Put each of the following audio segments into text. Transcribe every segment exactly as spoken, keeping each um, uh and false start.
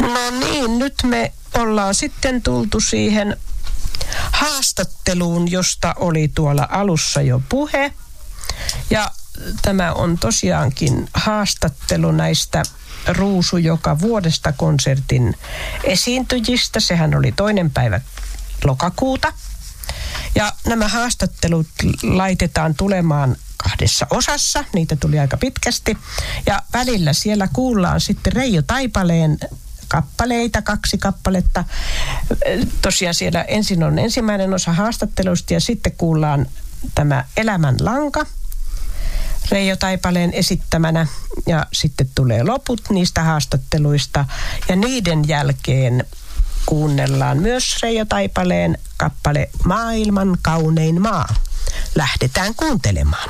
No niin, nyt me ollaan sitten tultu siihen haastatteluun, josta oli tuolla alussa jo puhe. Ja tämä on tosiaankin haastattelu näistä Ruusu joka vuodesta -konsertin esiintyjistä. Sehän oli toinen päivä lokakuuta. Ja nämä haastattelut laitetaan tulemaan kahdessa osassa. Niitä tuli aika pitkästi. Ja välillä siellä kuullaan sitten Reijo Taipaleen kappaleita, kaksi kappaletta. Tosiaan siellä ensin on ensimmäinen osa haastattelusta ja sitten kuullaan tämä Elämän lanka Reijo Taipaleen esittämänä ja sitten tulee loput niistä haastatteluista ja niiden jälkeen kuunnellaan myös Reijo Taipaleen kappale Maailman kaunein maa. Lähdetään kuuntelemaan.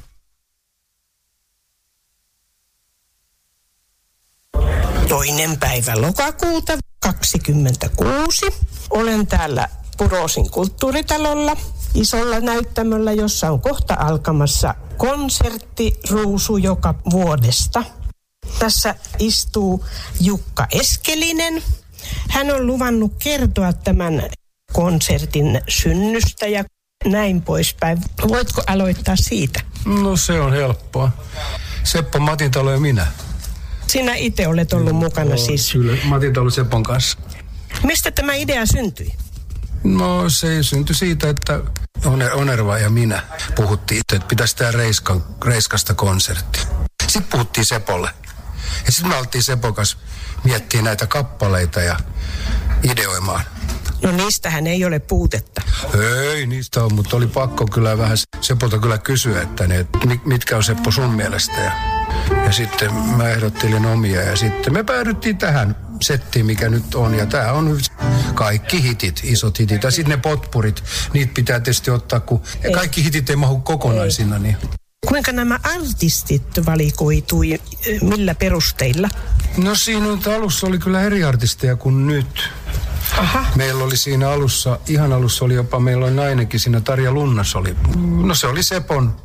Toinen päivä lokakuuta kaksikymmentäkuusi. Olen täällä Purosin kulttuuritalolla isolla näyttämöllä, jossa on kohta alkamassa konsertti Ruusu joka vuodesta. Tässä istuu Jukka Eskelinen. Hän on luvannut kertoa tämän konsertin synnystä ja näin poispäin. Voitko aloittaa siitä? No se on helppoa. Seppo Matintalo ja minä. Sinä itse olet ollut no, mukana siis. Kyllä, Matintalo Sepon kanssa. Mistä tämä idea syntyi? No se syntyi siitä, että Onerva ja minä puhuttiin, että pitäisi tehdä Reiskan, Reiskasta konsertti. Sitten puhuttiin Sepolle. Ja sitten me oltiin Sepon kanssa miettiä näitä kappaleita ja ideoimaan. No niistähän ei ole puutetta. Ei niistä on, mutta oli pakko kyllä vähän Sepolta kyllä kysyä, että ne, mitkä on Seppo sun mielestä. Ja, ja sitten mä ehdottelin omia ja sitten me päädyttiin tähän settiin, mikä nyt on. Ja tää on kaikki hitit, isot hitit. Ja sitten ne potpurit, niitä pitää tietysti ottaa, kun ei. Kaikki hitit ei mahu kokonaisina. Niin. Kuinka nämä artistit valikoitui, millä perusteilla? No siinä alussa oli kyllä eri artisteja kuin nyt. Aha. Meillä oli siinä alussa, ihan alussa oli jopa, meillä oli nainenkin siinä, Tarja Lunnas oli. No se oli Sepon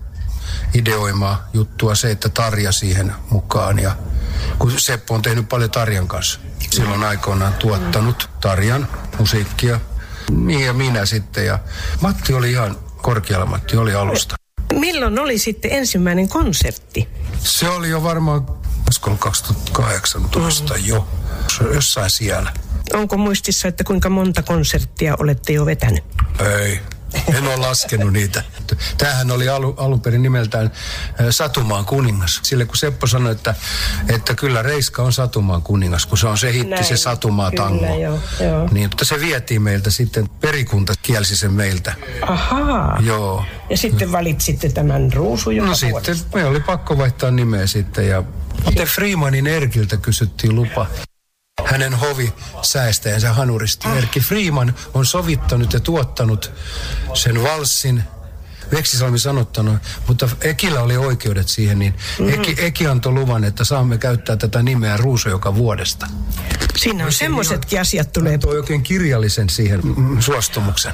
ideoimaa juttua, se, että Tarja siihen mukaan. Ja kun Seppo on tehnyt paljon Tarjan kanssa. Silloin aikoinaan tuottanut Tarjan musiikkia. Niin ja minä sitten. Ja Matti oli ihan korkealla, Matti oli alusta. Milloin oli sitten ensimmäinen konsertti? Se oli jo varmaan, olisiko ollut kaksituhattakahdeksantoista mm. jo, jossain siellä. Onko muistissa, että kuinka monta konserttia olette jo vetänyt? Ei, en ole laskenut niitä. Tämähän oli alu, alun perin nimeltään Satumaan kuningas. Sille kun Seppo sanoi, että, että kyllä Reiska on Satumaan kuningas, kun se on se hitti, näin, se Satumaa tango. Kyllä, joo, joo. Niin, mutta se vietiin meiltä sitten, perikunta kielsi sen meiltä. Ahaa. Joo. Ja sitten valitsitte tämän Ruusu joka No vuodesta. Sitten me oli pakko vaihtaa nimeä sitten ja sitten Freemanin Erkiltä kysyttiin lupa. Hänen hovisäästäjänsä hanuristi. Ah. Erkki Freeman on sovittanut ja tuottanut sen valssin. Veksisalmi sanottanut, mutta Ekillä oli oikeudet siihen, niin mm-hmm. Eki, Eki antoi luvan, että saamme käyttää tätä nimeä Ruusu joka vuodesta. Siinä on semmoisetkin asiat tulee. Tuo oikein kirjallisen siihen suostumuksen.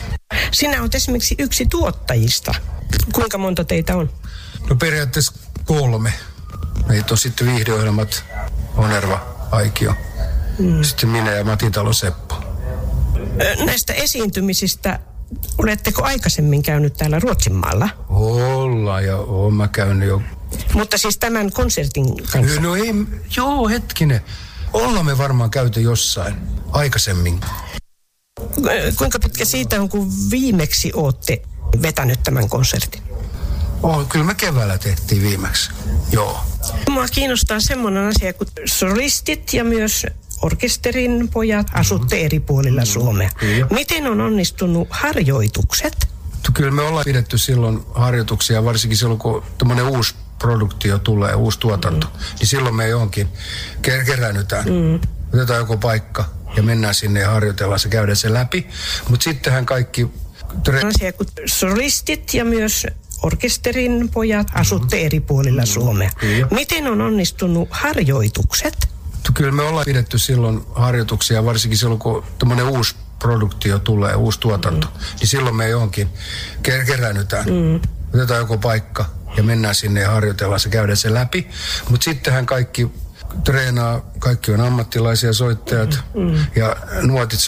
Sinä olet esimerkiksi yksi tuottajista. Kuinka monta teitä on? No periaatteessa kolme. Meitä on sitten viihdeohjelmat, Onerva, Aikio. Mm. Sitten minä ja Matintalo Seppo. Näistä esiintymisistä, oletteko aikaisemmin käynyt täällä Ruotsinmaalla? Ollaan ja oon mä käynyt jo. Mutta siis tämän konsertin kanssa? No ei, joo hetkinen. Ollaan me varmaan käyty jossain aikaisemmin. Kuinka pitkä siitä on, kun viimeksi ootte vetänyt tämän konsertin? Oh, kyllä me keväällä tehtiin viimeksi, joo. Mua kiinnostaa semmoinen asia, kun solistit ja myös orkesterin pojat asutte eri puolilla mm-hmm. Suomea. Kyllä. Miten on onnistunut harjoitukset? Kyllä me ollaan pidetty silloin harjoituksia, varsinkin silloin kun tämmöinen uusi produktio tulee, uusi tuotanto, mm. niin silloin me johonkin ker- keräännytään. Mm. Otetaan joku paikka ja mennään sinne ja harjoitellaan se, käydään se läpi. Mutta sittenhän kaikki asia, kun solistit ja myös orkesterin pojat asutte mm-hmm. eri puolilla mm-hmm. Suomea. Kyllä. Miten on onnistunut harjoitukset? Kyllä me ollaan pidetty silloin harjoituksia, varsinkin silloin kun tämmöinen uusi produktio tulee, uusi tuotanto, mm. niin silloin me johonkin ker- keräännytään. Mm. Otetaan joku paikka ja mennään sinne ja harjoitellaan se, käydään se läpi. Mutta sittenhän kaikki treenaa, kaikki on ammattilaisia soittajat mm. ja nuotit